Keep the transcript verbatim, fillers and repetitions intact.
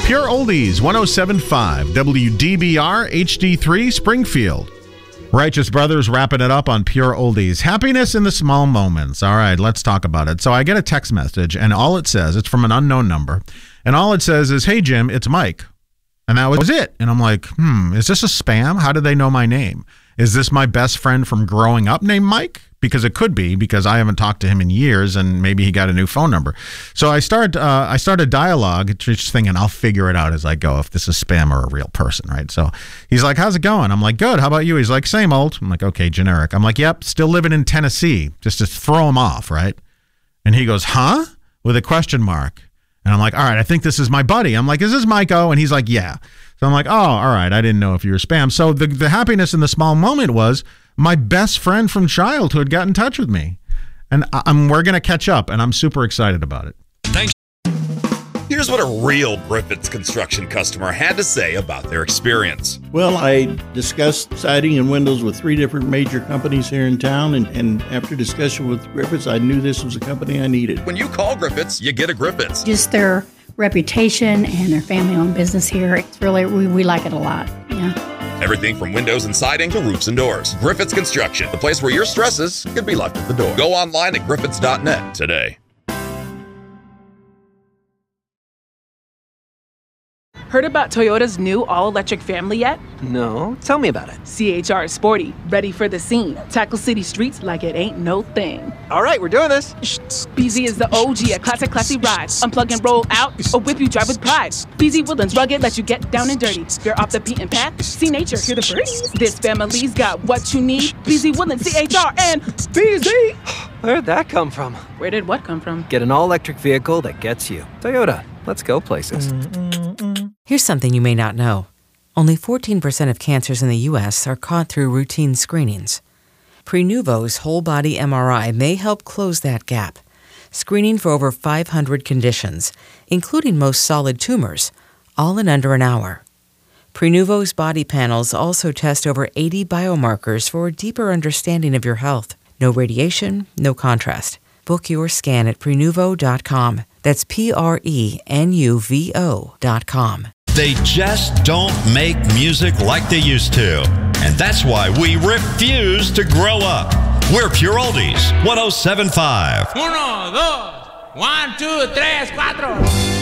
Pure Oldies, one oh seven point five, W D B R H D three, Springfield. Righteous Brothers wrapping it up on Pure Oldies. Happiness in the small moments. All right, let's talk about it. So I get a text message, and all it says, it's from an unknown number, and all it says is, "Hey, Jim, it's Mike." And that was it. And I'm like, hmm, is this a spam? How do they know my name? Is this my best friend from growing up named Mike? Because it could be, because I haven't talked to him in years, and maybe he got a new phone number. So I start uh, I start a dialogue, just thinking I'll figure it out as I go if this is spam or a real person, right? So he's like, "How's it going?" I'm like, "Good. How about you?" He's like, "Same old." I'm like, "Okay, generic." I'm like, "Yep, still living in Tennessee," just to throw him off, right? And he goes, "Huh?" with a question mark. And I'm like, "All right, I think this is my buddy." I'm like, "Is this Mike O?" And he's like, "Yeah." So I'm like, "Oh, all right. I didn't know if you were spam." So the, the happiness in the small moment was my best friend from childhood got in touch with me. And I'm, we're going to catch up, and I'm super excited about it. Thanks. Here's what a real Griffiths Construction customer had to say about their experience. Well, I discussed siding and windows with three different major companies here in town, and, and after discussion with Griffiths, I knew this was a company I needed. When you call Griffiths, you get a Griffiths. Just their reputation and their family-owned business here, it's really, we, we like it a lot, yeah. Everything from windows and siding to roofs and doors. Griffiths Construction, the place where your stresses can be left at the door. Go online at griffiths dot net today. Heard about Toyota's new all-electric family yet? No, tell me about it. C H R is sporty, ready for the scene. Tackle city streets like it ain't no thing. All right, we're doing this. B Z is the O G, a classic, classy ride. Unplug and roll out, or whip you drive with pride. B Z Woodlands rugged, let you get down and dirty. You're off the beaten path, see nature, hear the birdies. This family's got what you need. B Z Woodlands, C H R, and B Z. Where'd that come from? Where did what come from? Get an all-electric vehicle that gets you. Toyota, let's go places. Here's something you may not know. Only fourteen percent of cancers in the U S are caught through routine screenings. Prenuvo's whole-body M R I may help close that gap, screening for over five hundred conditions, including most solid tumors, all in under an hour. Prenuvo's body panels also test over eighty biomarkers for a deeper understanding of your health. No radiation, no contrast. Book your scan at prenuvo dot com. That's P R E N U V O dot com. They just don't make music like they used to. And that's why we refuse to grow up. We're Pure Oldies, one oh seven point five. Uno, dos, one, two, tres, cuatro.